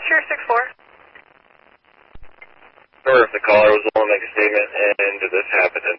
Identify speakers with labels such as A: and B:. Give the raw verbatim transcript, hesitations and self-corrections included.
A: Sure, six four.
B: Or if the caller was willing to make a statement and this happened